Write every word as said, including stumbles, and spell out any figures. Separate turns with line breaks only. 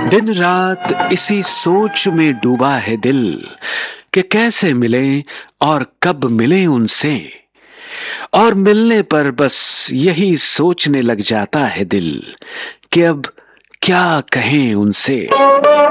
दिन रात इसी सोच में डूबा है दिल कि कैसे मिलें और कब मिलें उनसे, और मिलने पर बस यही सोचने लग जाता है दिल कि अब क्या कहें उनसे।